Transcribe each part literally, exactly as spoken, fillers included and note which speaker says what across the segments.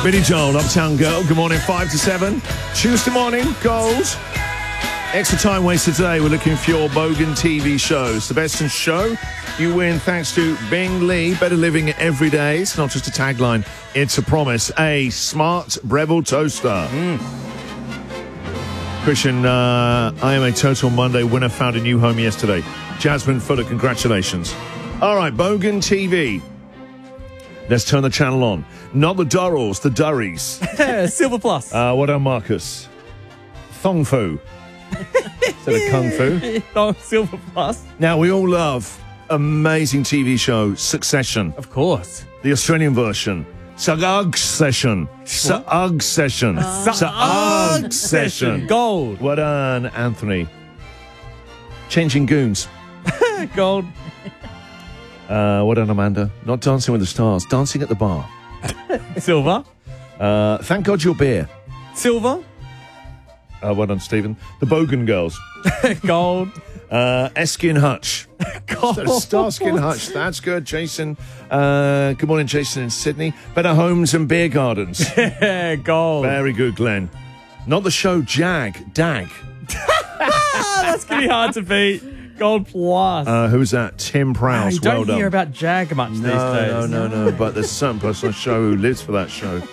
Speaker 1: Billy Joel, Uptown Girl. Good morning, five to seven. Tuesday morning, gold. Extra time wasted today. We're looking for your Bogan T V shows. The best in show you win thanks to Bing Lee. Better living every day. It's not just a tagline, it's a promise. A smart Breville toaster. Mm. Christian, uh, I am a Total Monday winner. Found a new home yesterday. Jasmine Fuller, congratulations. All right, Bogan T V. Let's turn the channel on. Not the Durrells, the Durries.
Speaker 2: Silver Plus.
Speaker 1: Uh, what on Marcus? Thong Fu. Instead of Kung Fu.
Speaker 2: Thong Silver Plus.
Speaker 1: Now, we all love amazing T V show, Succession.
Speaker 2: Of course.
Speaker 1: The Australian version. Sa'ug Session. Sa'ug Session. Sa'ug Session.
Speaker 2: Gold.
Speaker 1: Well done, Anthony. Changing Goons.
Speaker 2: Gold.
Speaker 1: Uh, well done, Amanda. Not Dancing with the Stars. Dancing at the Bar.
Speaker 2: Silver.
Speaker 1: Uh, thank God You're Beer.
Speaker 2: Silver.
Speaker 1: Uh, well done, Stephen. The Bogan Girls.
Speaker 2: Gold.
Speaker 1: Uh, Esky and Hutch.
Speaker 2: Gold.
Speaker 1: Starsky and Hutch. That's good, Jason. Uh, good morning, Jason in Sydney. Better Homes and Beer Gardens.
Speaker 2: Yeah, gold.
Speaker 1: Very good, Glenn. Not the show Jag. Dag.
Speaker 2: That's going to be hard to beat. Gold Plus.
Speaker 1: Uh, who's that? Tim Prowse.
Speaker 2: Oh, you don't
Speaker 1: well done.
Speaker 2: hear about Jag much
Speaker 1: no,
Speaker 2: these days.
Speaker 1: No, no, no, no. But there's some person on the show who lives for that show.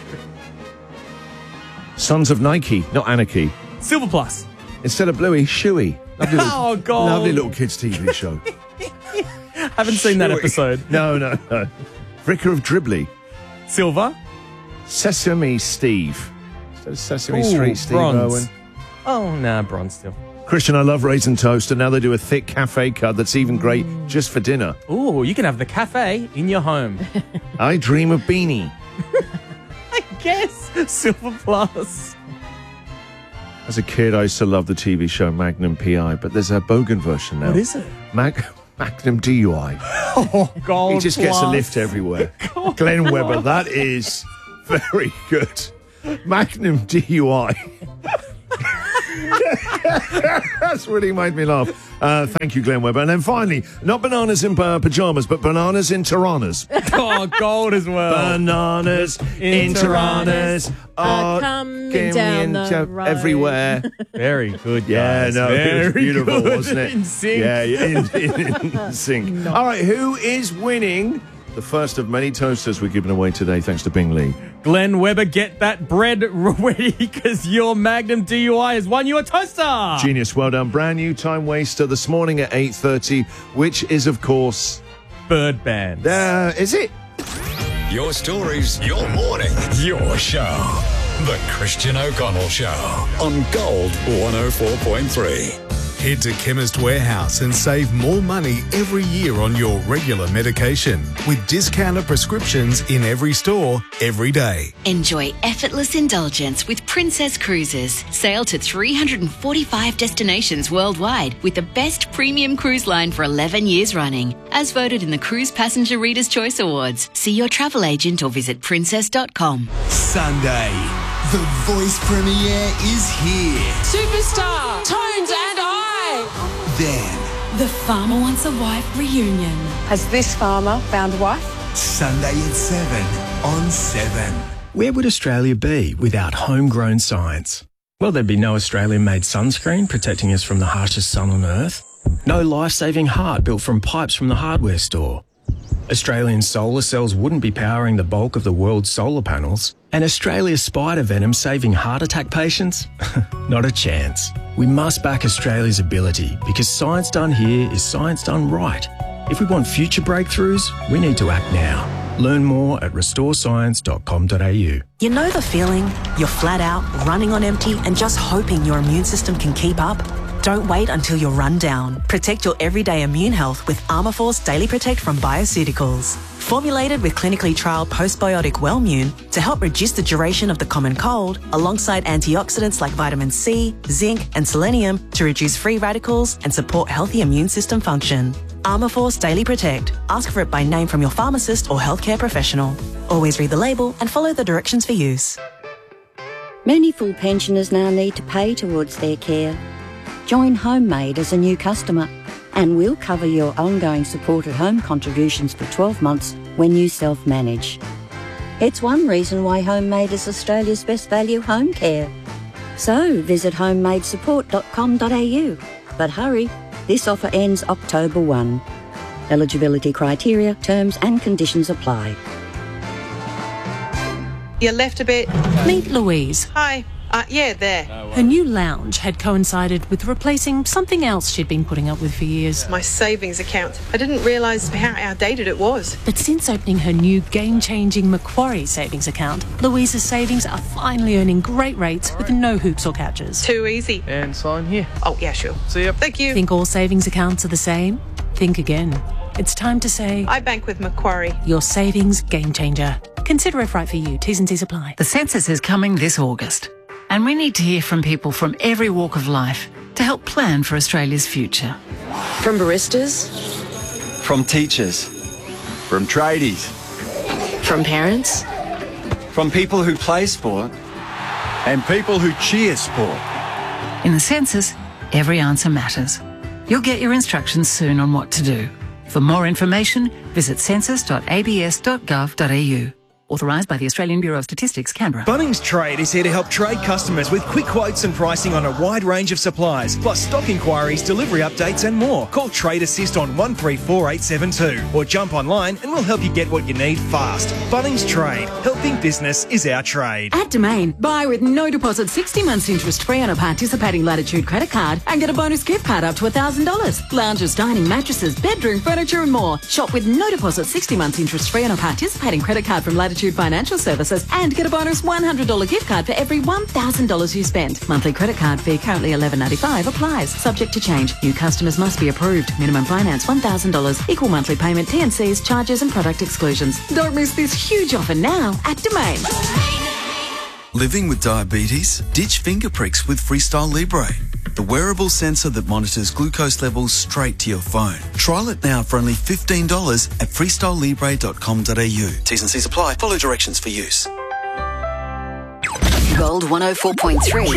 Speaker 1: Sons of Nike, not Anarchy.
Speaker 2: Silver Plus.
Speaker 1: Instead of Bluey, Shuey. Lovely little,
Speaker 2: Oh, gold.
Speaker 1: Lovely little kids' T V show.
Speaker 2: Haven't seen that
Speaker 1: Shuey.
Speaker 2: episode.
Speaker 1: No, no, no. Vicar of Dribbly.
Speaker 2: Silver.
Speaker 1: Sesame Steve. Instead of Sesame
Speaker 2: Ooh,
Speaker 1: Street, Steve
Speaker 2: bronze.
Speaker 1: Irwin.
Speaker 2: Oh, nah, bronze still.
Speaker 1: Christian, I love raisin toast, and now they do a thick cafe cut that's even great just for dinner.
Speaker 2: Ooh, you can have the cafe in your home.
Speaker 1: I dream of beanie.
Speaker 2: I guess. Silver Plus.
Speaker 1: As a kid, I used to love the T V show Magnum P I, but there's a Bogan version now.
Speaker 2: What is it?
Speaker 1: Mag- Magnum D U I.
Speaker 2: Oh, gold
Speaker 1: He just
Speaker 2: plus.
Speaker 1: gets a lift everywhere. Glenn Webber, that is very good. Magnum D U I. That's really made me laugh. Uh, thank you, Glenn Webber. And then finally, not bananas in uh, pajamas, but bananas in Tiranas.
Speaker 2: Oh, gold as well.
Speaker 1: Bananas in,
Speaker 2: In
Speaker 1: Tiranas.
Speaker 3: Uh,
Speaker 1: are
Speaker 3: coming down the
Speaker 1: to
Speaker 3: road.
Speaker 1: everywhere.
Speaker 2: Very good,
Speaker 1: Yeah,
Speaker 2: guys.
Speaker 1: no, it was
Speaker 2: Very
Speaker 1: beautiful,
Speaker 2: good.
Speaker 1: wasn't it?
Speaker 2: In sync.
Speaker 1: Yeah, yeah, in, in, in sync. All right, who is winning the first of many toasters we're giving away today, thanks to Bing Lee?
Speaker 2: Glenn Webber, get that bread ready because your Magnum D U I has won you a toaster.
Speaker 1: Genius, well done. Brand new time waster this morning at eight thirty, which is, of course...
Speaker 2: Bird Band.
Speaker 1: Uh, is it?
Speaker 4: Your stories, your morning, your show. The Christian O'Connell Show on Gold one oh four point three.
Speaker 5: Head to Chemist Warehouse and save more money every year on your regular medication with discounted prescriptions in every store, every day.
Speaker 6: Enjoy effortless indulgence with Princess Cruises. Sail to three hundred forty-five destinations worldwide with the best premium cruise line for eleven years running. As voted in the Cruise Passenger Reader's Choice Awards. See your travel agent or visit princess dot com.
Speaker 7: Sunday, The Voice premiere is here.
Speaker 3: Superstar, Tones and I.
Speaker 7: Then,
Speaker 8: The Farmer Wants a Wife reunion.
Speaker 9: Has this farmer found a wife?
Speaker 7: Sunday at seven on seven.
Speaker 10: Where would Australia be without homegrown science? Well, there'd be no Australian-made sunscreen protecting us from the harshest sun on Earth. No life-saving heart built from pipes from the hardware store. Australian solar cells wouldn't be powering the bulk of the world's solar panels. And Australia's spider venom saving heart attack patients? Not a chance. We must back Australia's ability because science done here is science done right. If we want future breakthroughs, we need to act now. Learn more at restore science dot com dot a u.
Speaker 11: You know the feeling? You're flat out, running on empty and just hoping your immune system can keep up? Don't wait until you're run down. Protect your everyday immune health with Armourforce Daily Protect from Bioceuticals. Formulated with clinically trialled postbiotic Wellmune to help reduce the duration of the common cold, alongside antioxidants like vitamin C, zinc and selenium to reduce free radicals and support healthy immune system function. Armourforce Daily Protect. Ask for it by name from your pharmacist or healthcare professional. Always read the label and follow the directions for use.
Speaker 12: Many full pensioners now need to pay towards their care. Join Homemade as a new customer and we'll cover your ongoing supported home contributions for twelve months when you self-manage. It's one reason why Homemade is Australia's best value home care. So visit homemade support dot com dot a u. But hurry, this offer ends October first. Eligibility criteria, terms and conditions apply.
Speaker 9: You left a bit.
Speaker 8: Meet Louise.
Speaker 9: Hi. Uh, yeah, there.
Speaker 8: Her new lounge had coincided with replacing something else she'd been putting up with for years.
Speaker 9: My savings account. I didn't realise how outdated it was.
Speaker 8: But since opening her new game-changing Macquarie savings account, Louise's savings are finally earning great rates with no hoops or catches.
Speaker 9: Too easy.
Speaker 2: And sign here.
Speaker 9: Oh, yeah, sure.
Speaker 2: See ya.
Speaker 9: Thank you.
Speaker 8: Think all savings accounts are the same? Think again. It's time to say...
Speaker 9: I bank with Macquarie.
Speaker 8: Your savings game changer. Consider if right for you. T's and C's apply.
Speaker 13: The census is coming this August, and we need to hear from people from every walk of life to help plan for Australia's future.
Speaker 3: From baristas,
Speaker 14: From teachers, from tradies,
Speaker 3: from parents,
Speaker 14: from people who play sport, and people who cheer sport.
Speaker 13: In the census, every answer matters. You'll get your instructions soon on what to do. For more information, visit census dot a b s dot gov dot a u. Authorised by the Australian Bureau of Statistics, Canberra.
Speaker 15: Bunnings Trade is here to help trade customers with quick quotes and pricing on a wide range of supplies, plus stock inquiries, delivery updates and more. Call Trade Assist on one three four eight seven two or jump online and we'll help you get what you need fast. Bunnings Trade. Helping business is our trade.
Speaker 16: At Domain, buy with no deposit sixty months interest free on a participating Latitude credit card and get a bonus gift card up to one thousand dollars. Lounges, dining, mattresses, bedroom, furniture and more. Shop with no deposit sixty months interest free on a participating credit card from Latitude Financial Services and get a bonus one hundred dollars gift card for every one thousand dollars you spend. Monthly credit card fee currently eleven ninety-five applies. Subject to change. New customers must be approved. Minimum finance one thousand dollars. Equal monthly payment, T and Cs, charges and product exclusions. Don't miss this huge offer now at Domain.
Speaker 17: Living with diabetes? Ditch finger pricks with Freestyle Libre, the wearable sensor that monitors glucose levels straight to your phone. Trial it now for only fifteen dollars at freestyle libre dot com dot a u. T's and C's apply. Follow directions for use.
Speaker 6: Gold one oh four point three.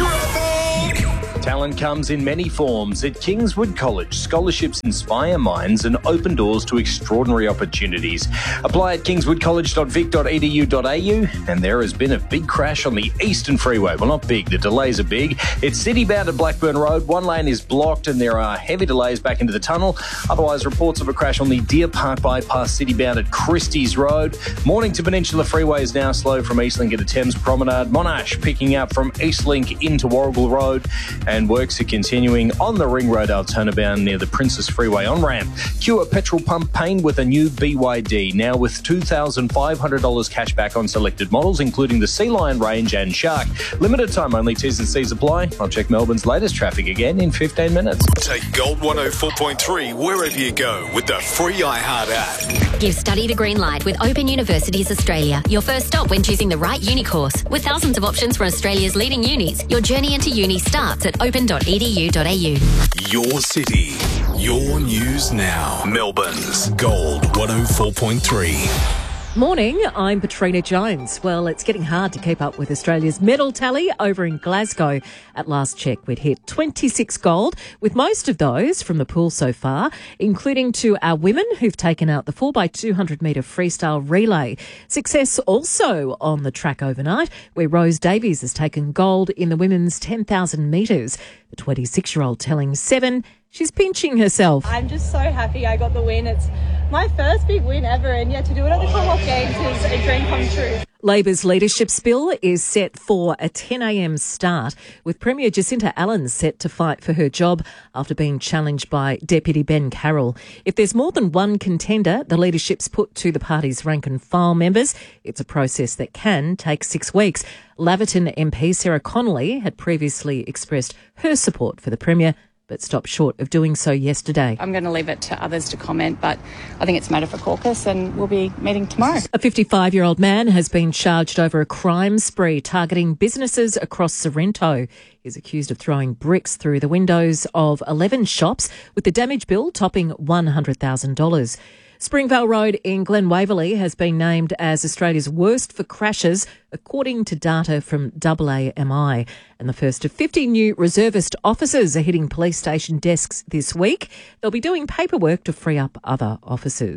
Speaker 18: Talent comes in many forms. At Kingswood College, scholarships inspire minds and open doors to extraordinary opportunities. Apply at kingswood college dot vic dot e d u dot a u. And there has been a big crash on the Eastern Freeway. Well, not big. The delays are big. It's city-bound at Blackburn Road. One lane is blocked and there are heavy delays back into the tunnel. Otherwise, reports of a crash on the Deer Park bypass city-bound at Christie's Road. Mornington Peninsula Freeway is now slow from Eastlink into Thames Promenade. Monash picking up from Eastlink into Warrigal Road. And works are continuing on the Ring Road Alternatibound near the Princess Freeway on-ramp. Cure petrol pump pain with a new B Y D, now with two thousand five hundred dollars cash back on selected models, including the Sea Lion range and Shark. Limited time only, T's and C's apply. I'll check Melbourne's latest traffic again in fifteen minutes.
Speaker 5: Take Gold one oh four point three wherever you go with the free iHeart app.
Speaker 19: Give study the green light with Open Universities Australia. Your first stop when choosing the right uni course. With thousands of options from Australia's leading unis, your journey into uni starts at open dot e d u dot a u.
Speaker 5: Your city, your news now. Melbourne's Gold one oh four point three.
Speaker 20: Morning, I'm Katrina Jones. Well, it's getting hard to keep up with Australia's medal tally over in Glasgow. At last check, we'd hit twenty-six gold, with most of those from the pool so far, including to our women who've taken out the four by two hundred metre freestyle relay. Success also on the track overnight, where Rose Davies has taken gold in the women's ten thousand metres. The twenty-six-year-old telling Seven she's pinching herself.
Speaker 21: I'm just so happy I got the win. It's my first big win ever, and yeah, to do it at the Commonwealth Games is a dream come true.
Speaker 20: Labor's leadership spill is set for a ten a m start, with Premier Jacinta Allen set to fight for her job after being challenged by Deputy Ben Carroll. If there's more than one contender, the leadership's put to the party's rank and file members. It's a process that can take six weeks. Laverton M P Sarah Connolly had previously expressed her support for the Premier, but stopped short of doing so yesterday.
Speaker 22: I'm going to leave it to others to comment, but I think it's a matter for caucus and we'll be meeting tomorrow.
Speaker 20: A fifty-five-year-old man has been charged over a crime spree targeting businesses across Sorrento. He's accused of throwing bricks through the windows of eleven shops, with the damage bill topping one hundred thousand dollars. Springvale Road in Glen Waverley has been named as Australia's worst for crashes, according to data from A A M I. And the first of fifty new reservist officers are hitting police station desks this week. They'll be doing paperwork to free up other officers.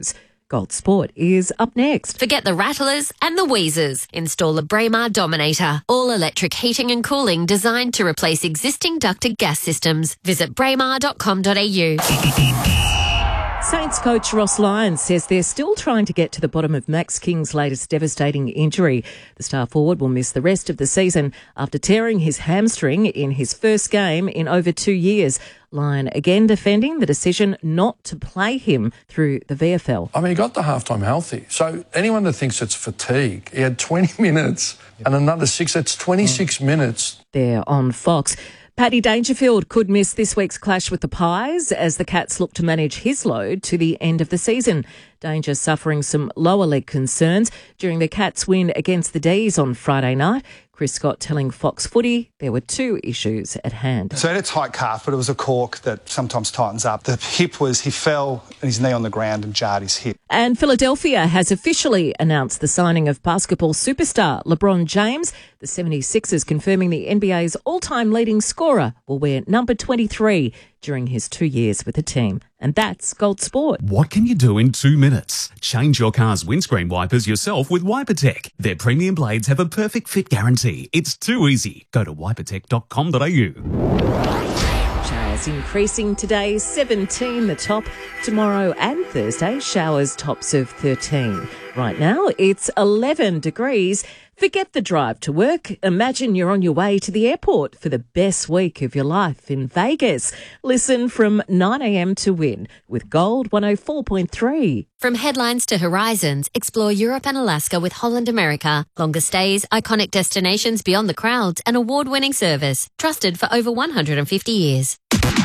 Speaker 20: Gold Sport is up next.
Speaker 19: Forget the rattlers and the wheezers. Install a Braemar Dominator. All-electric heating and cooling designed to replace existing ducted gas systems. Visit braemar dot com dot a u.
Speaker 20: Saints coach Ross Lyons says they're still trying to get to the bottom of Max King's latest devastating injury. The star forward will miss the rest of the season after tearing his hamstring in his first game in over two years. Lyon again defending the decision not to play him through the V F L.
Speaker 1: I mean, he got the halftime healthy. So anyone that thinks it's fatigue, he had twenty minutes and another six. That's twenty-six mm. minutes.
Speaker 20: There on Fox. Paddy Dangerfield could miss this week's clash with the Pies as the Cats look to manage his load to the end of the season. Danger suffering some lower leg concerns during the Cats' win against the D's on Friday night. Chris Scott telling Fox Footy there were two issues at hand.
Speaker 4: So he had a tight calf, but it was a cork that sometimes tightens up. The hip was, he fell and his knee on the ground and jarred his hip.
Speaker 20: And Philadelphia has officially announced the signing of basketball superstar LeBron James. The seventy-sixers confirming the N B A's all-time leading scorer will wear number twenty-three during his two years with the team. And that's Gold Sport.
Speaker 23: What can you do in two minutes? Change your car's windscreen wipers yourself with WiperTech. Their premium blades have a perfect fit guarantee. It's too easy. Go to wiper tech dot com dot a u.
Speaker 20: Showers increasing today, seventeen the top. Tomorrow and Thursday, showers tops of thirteen. Right now, it's eleven degrees. Forget the drive to work. Imagine you're on your way to the airport for the best week of your life in Vegas. Listen from nine a.m. to Win with Gold one oh four point three.
Speaker 19: From headlines to horizons, explore Europe and Alaska with Holland America. Longer stays, iconic destinations beyond the crowds, and award-winning service. Trusted for over one hundred fifty years.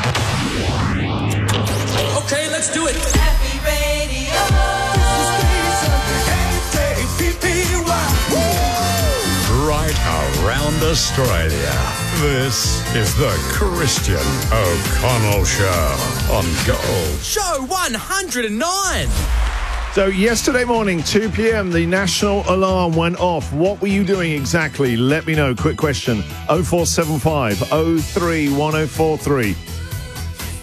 Speaker 24: Okay, let's do it.
Speaker 25: Happy Radio.
Speaker 26: Right around Australia. This is the Christian O'Connell Show on Gold.
Speaker 24: Show one hundred nine.
Speaker 27: So yesterday morning, two p.m, the national alarm went off. What were you doing exactly? Let me know. Quick question. oh four seven five oh three one oh four three.